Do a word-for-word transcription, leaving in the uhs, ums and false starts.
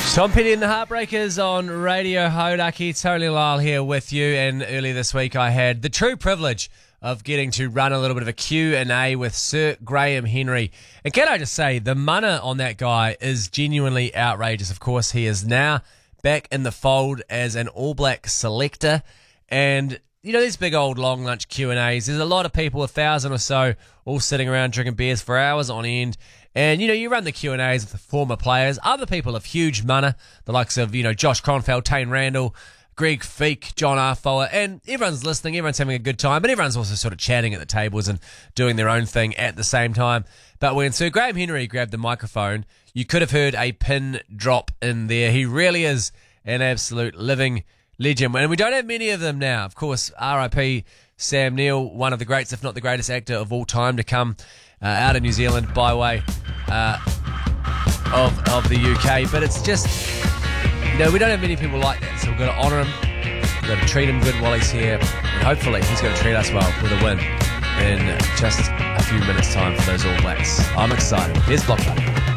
Tom Petty and the Heartbreakers on Radio Hauraki. Tony Lyle here with you, and earlier this week I had the true privilege of getting to run a little bit of a Q and A with Sir Graham Henry. And can I just say, the mana on that guy is genuinely outrageous. Of course, he is now back in the fold as an All Black selector, and you know, these big old long lunch Q and A's, there's a lot of people, a thousand or so, all sitting around drinking beers for hours on end. And, you know, you run the Q and A's with the former players, other people of huge mana, the likes of, you know, Josh Kronfeld, Tane Randall, Greg Feek, John Arfoa, and everyone's listening, everyone's having a good time, but everyone's also sort of chatting at the tables and doing their own thing at the same time. But when Sir Graham Henry grabbed the microphone, you could have heard a pin drop in there. He really is an absolute living legend, and we don't have many of them now. Of course, R I P Sam Neill, one of the greats, if not the greatest actor of all time to come uh, out of New Zealand by way uh, of of the U K. But it's just, you know, we don't have many people like that, so we've got to honour him, we've got to treat him good while he's here, and hopefully he's going to treat us well with a win in just a few minutes' time for those All Blacks. I'm excited. Here's Block Party.